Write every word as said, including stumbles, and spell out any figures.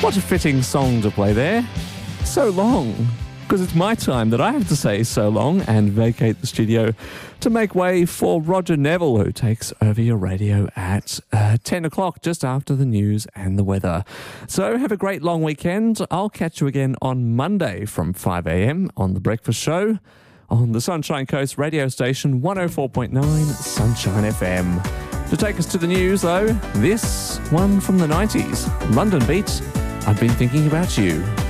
What a fitting song to play there. So long. Because it's my time that I have to say so long and vacate the studio to make way for Roger Neville, who takes over your radio at uh, ten o'clock, just after the news and the weather. So have a great long weekend. I'll catch you again on Monday from five a.m. on The Breakfast Show on the Sunshine Coast radio station one oh four point nine Sunshine F M. To take us to the news, though, this one from the nineties, London Beat, I've Been Thinking About You.